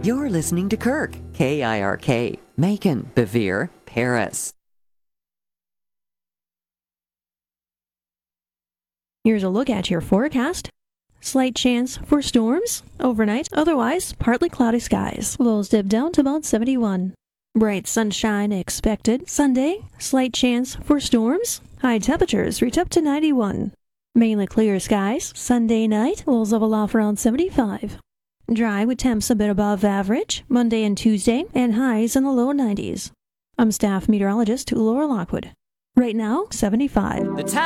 You're listening to Kirk, KIRK, Macon, Bevere, Paris. Here's a look at your forecast. Slight chance for storms overnight, otherwise partly cloudy skies. Lows dip down to about 71. Bright sunshine expected. Sunday, slight chance for storms. High temperatures reach up to 91. Mainly clear skies. Sunday night, lows level off around 75. Dry with temps a bit above average. Monday and Tuesday, and highs in the low 90s. I'm staff meteorologist Laura Lockwood. Right now, 75. The